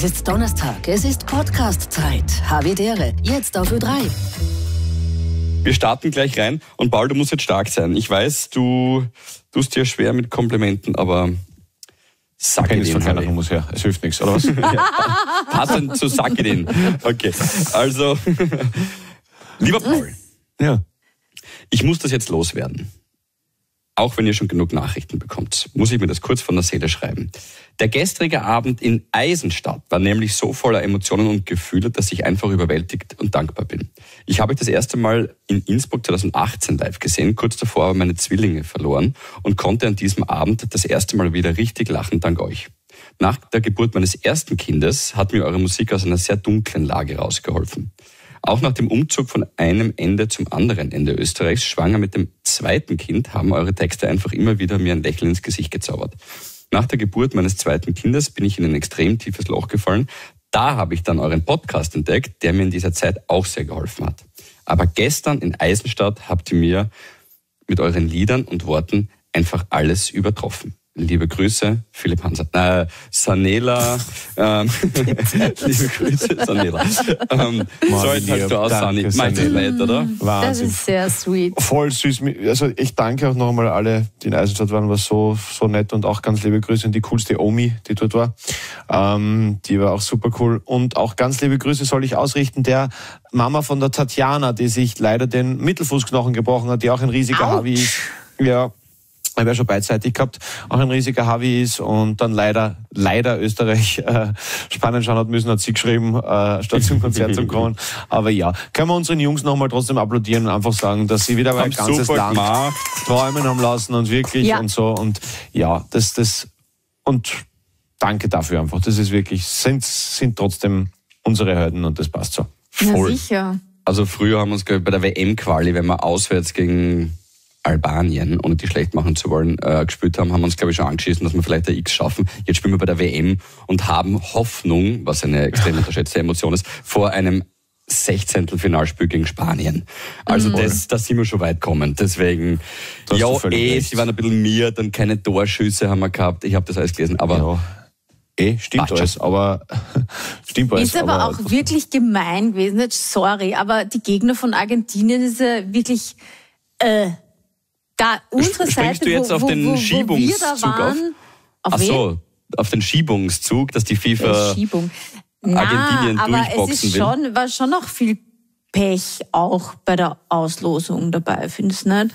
Es ist Donnerstag, es ist Podcast-Zeit. Havidere, jetzt auf Ö3. Wir starten gleich rein und Paul, du musst jetzt stark sein. Ich weiß, du tust dir schwer mit Komplimenten, aber sag es von keiner Hummus her. Es hilft nichts, oder was? Passt dann zu sag den. Okay, also, lieber Paul. Ja. Ich muss das jetzt loswerden. Auch wenn ihr schon genug Nachrichten bekommt, muss ich mir das kurz von der Seele schreiben. Der gestrige Abend in Eisenstadt war nämlich so voller Emotionen und Gefühle, dass ich einfach überwältigt und dankbar bin. Ich habe das erste Mal in Innsbruck 2018 live gesehen, kurz davor aber meine Zwillinge verloren und konnte an diesem Abend das erste Mal wieder richtig lachen dank euch. Nach der Geburt meines ersten Kindes hat mir eure Musik aus einer sehr dunklen Lage rausgeholfen. Auch nach dem Umzug von einem Ende zum anderen Ende Österreichs, schwanger mit dem zweiten Kind, haben eure Texte einfach immer wieder mir ein Lächeln ins Gesicht gezaubert. Nach der Geburt meines zweiten Kindes bin ich in ein extrem tiefes Loch gefallen. Da habe ich dann euren Podcast entdeckt, der mir in dieser Zeit auch sehr geholfen hat. Aber gestern in Eisenstadt habt ihr mir mit euren Liedern und Worten einfach alles übertroffen. Liebe Grüße, Philipp Hansa. Sanela. Liebe Grüße, Sanela. So, jetzt hast du aus, Sani. Meinst du leid, oder? Das Wahnsinn. ist sehr sweet. Voll süß. Also ich danke auch noch einmal alle, die in Eisenstadt waren, war so nett und auch ganz liebe Grüße an die coolste Omi, die dort war. Die war auch super cool. Und auch ganz liebe Grüße soll ich ausrichten der Mama von der Tatjana, die sich leider den Mittelfußknochen gebrochen hat, die auch ein riesiger Harvey ist. Ja. Ich habe ja schon beidseitig gehabt, auch ein riesiger Harvey ist und dann leider Österreich Spanien schauen hat müssen, hat sie geschrieben, statt zum Konzert zu kommen. Aber ja, können wir unseren Jungs nochmal trotzdem applaudieren und einfach sagen, dass sie wieder ein ganzes Land träumen haben lassen und wirklich und so. Und ja, das und danke dafür einfach. Das ist wirklich, sind trotzdem unsere Helden und das passt so. Voll. Ja, sicher. Also früher haben wir uns, glaube ich, bei der WM-Quali, wenn wir auswärts gegen Albanien, ohne die schlecht machen zu wollen, gespielt haben, haben wir uns, glaube ich, schon angeschissen, dass wir vielleicht ein X schaffen. Jetzt spielen wir bei der WM und haben Hoffnung, was eine extrem unterschätzte Emotion ist, vor einem 16. Finalspiel gegen Spanien. Also da sind wir schon weit gekommen. Deswegen, sie waren ein bisschen miert und keine Torschüsse haben wir gehabt. Ich habe das alles gelesen, aber... Ja. Stimmt alles, aber stimmt alles. Ist aber auch wirklich gemein gewesen, jetzt sorry, aber die Gegner von Argentinien ist ja wirklich... Da unsere Springst Seite, du jetzt auf den Schiebungszug wir da waren, Ach so, auf den Schiebungszug, dass die FIFA Argentinien durchboxen will. Aber war schon noch viel Pech auch bei der Auslosung dabei, findest du nicht?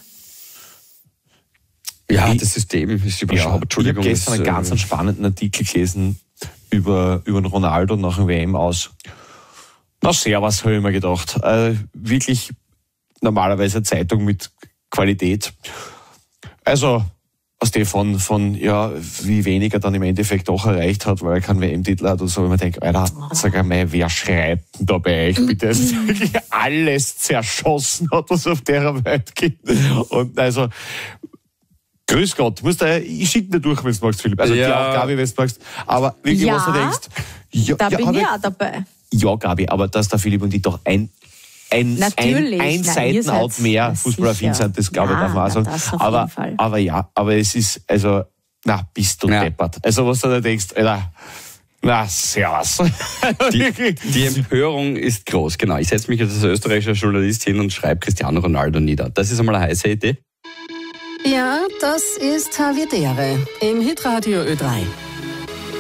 Ja, das System ist überschaubar. Entschuldigung. Ich habe gestern einen ganz spannenden Artikel gelesen über den Ronaldo nach dem WM aus. Na servus, habe ich mir gedacht. Wirklich normalerweise eine Zeitung mit Qualität. Also aus der von wie wenig er dann im Endeffekt doch erreicht hat, weil er keinen WM-Titel hat und so, wenn man denkt, Alter, sag einmal, wer schreibt denn da bei euch bitte? Es ist wirklich alles zerschossen hat, was auf der Welt gibt. Und also, grüß Gott, ich schicke dir durch, wenn du magst, Philipp. Also die auch Gabi, wenn du magst. Aber wirklich, was du denkst. Da bin ich auch dabei. Ja, Gabi, aber dass der Philipp und ich doch ein Seitenart mehr fußballaffin sind, das glaube ich, darf man auch sagen. Aber es ist, also, bist du deppert. Also, was du da denkst, Alter, servus. Die Empörung ist groß, genau. Ich setze mich als österreichischer Journalist hin und schreibe Cristiano Ronaldo nieder. Das ist einmal eine heiße Idee. Ja, das ist Havidere im Hitradio Ö3.